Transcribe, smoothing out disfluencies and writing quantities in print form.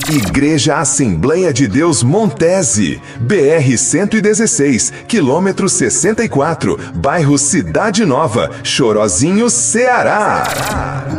Igreja Assembleia de Deus Montese, BR-116, quilômetro 64, bairro Cidade Nova, Chorozinho, Ceará.